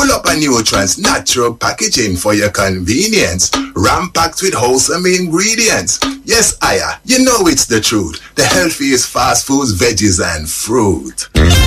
full up of nutrients, natural packaging for your convenience, ram-packed with wholesome ingredients. Yes, Aya, you know it's the truth. The healthiest fast foods, veggies and fruit.